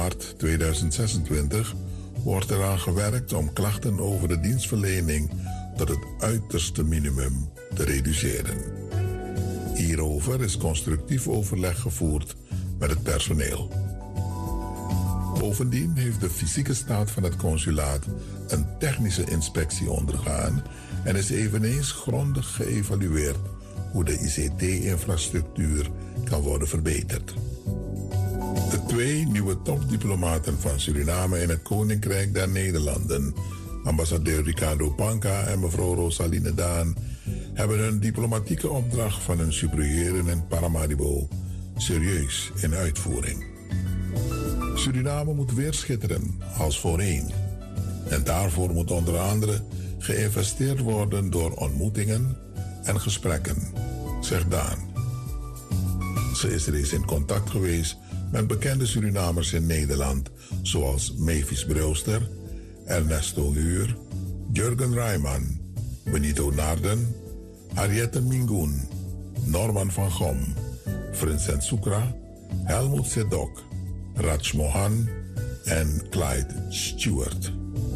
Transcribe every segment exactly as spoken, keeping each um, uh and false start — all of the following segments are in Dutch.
maart tweeduizend zesentwintig wordt eraan gewerkt om klachten over de dienstverlening tot het uiterste minimum te reduceren. Hierover is constructief overleg gevoerd met het personeel. Bovendien heeft de fysieke staat van het consulaat een technische inspectie ondergaan en is eveneens grondig geëvalueerd hoe de I C T-infrastructuur kan worden verbeterd. De twee nieuwe topdiplomaten van Suriname in het Koninkrijk der Nederlanden, ambassadeur Ricardo Panca en mevrouw Rosaline Daan, hebben hun diplomatieke opdracht van hun superieuren in Paramaribo serieus in uitvoering. Suriname moet weer schitteren als voorheen. En daarvoor moet onder andere geïnvesteerd worden door ontmoetingen en gesprekken, zegt Daan. Ze is reeds in contact geweest met bekende Surinamers in Nederland, zoals Mavis Brewster, Ernesto Huur, Jurgen Rijman, Benito Naarden, Harriette Mingoen, Norman van Gom, Vincent Soekra, Helmut Sedok, Raj Mohan en Clyde Stewart.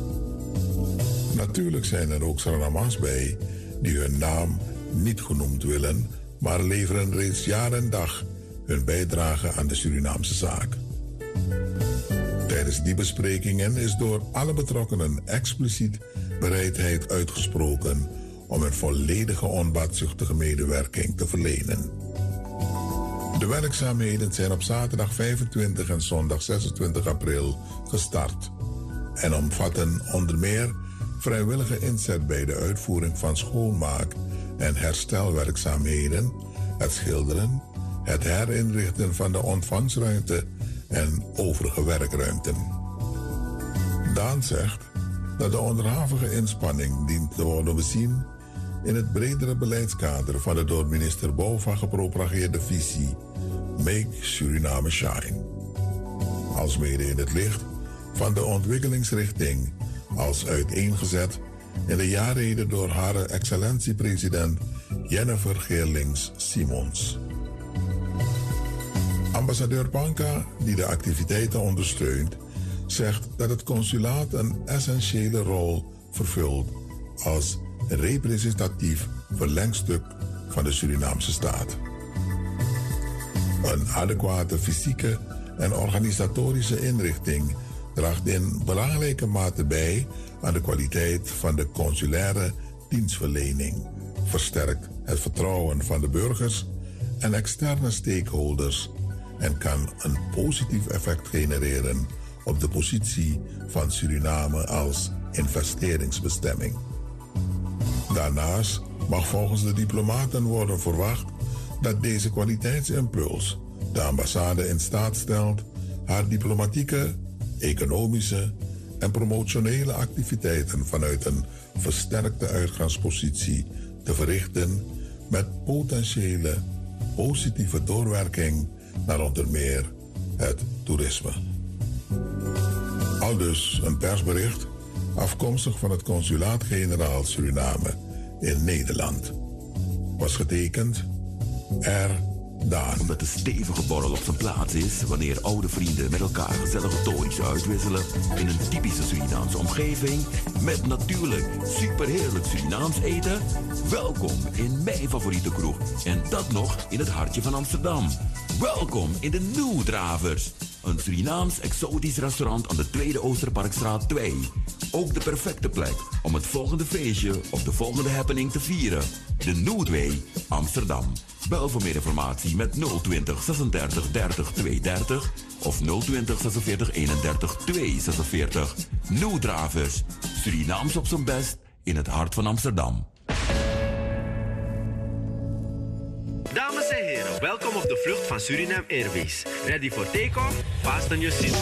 Natuurlijk zijn er ook Surinamers bij die hun naam niet genoemd willen, maar leveren reeds jaar en dag hun bijdrage aan de Surinaamse zaak. Tijdens die besprekingen is door alle betrokkenen expliciet bereidheid uitgesproken om een volledige onbaatzuchtige medewerking te verlenen. De werkzaamheden zijn op zaterdag vijfentwintig en zondag zesentwintig april gestart en omvatten onder meer vrijwillige inzet bij de uitvoering van schoonmaak- en herstelwerkzaamheden, het schilderen, het herinrichten van de ontvangstruimte en overige werkruimten. Daan zegt dat de onderhavige inspanning dient te worden bezien in het bredere beleidskader van de door minister Bouva gepropageerde visie Make Suriname Shine. Alsmede in het licht van de ontwikkelingsrichting als uiteengezet in de jaarreden door haar excellentie-president Jennifer Geerlings-Simons. Ambassadeur Panca, die de activiteiten ondersteunt, zegt dat het consulaat een essentiële rol vervult als representatief verlengstuk van de Surinaamse staat. Een adequate fysieke en organisatorische inrichting draagt in belangrijke mate bij aan de kwaliteit van de consulaire dienstverlening, versterkt het vertrouwen van de burgers en externe stakeholders en kan een positief effect genereren op de positie van Suriname als investeringsbestemming. Daarnaast mag volgens de diplomaten worden verwacht dat deze kwaliteitsimpuls de ambassade in staat stelt haar diplomatieke, economische en promotionele activiteiten vanuit een versterkte uitgangspositie te verrichten met potentiële positieve doorwerking naar onder meer het toerisme. Aldus een persbericht afkomstig van het Consulaat-Generaal Suriname in Nederland. Was getekend R. Daan. Omdat de stevige borrel op zijn plaats is wanneer oude vrienden met elkaar gezellige toontjes uitwisselen in een typische Surinaamse omgeving met natuurlijk superheerlijk Surinaams eten. Welkom in mijn favoriete kroeg en dat nog in het hartje van Amsterdam. Welkom in de Nieuwdravers, een Surinaams exotisch restaurant aan de Tweede Oosterparkstraat twee. Ook de perfecte plek om het volgende feestje of de volgende happening te vieren. De Noordway, Amsterdam. Bel voor meer informatie met nul twintig zesendertig dertig tweehonderddertig of nul twintig zesenveertig eenendertig tweehonderdzesenveertig. Nieuwdravers, Surinaams op zijn best in het hart van Amsterdam. Dames en heren, welkom op de vlucht van Suriname Airways. Ready for take-off? Fasten your seat.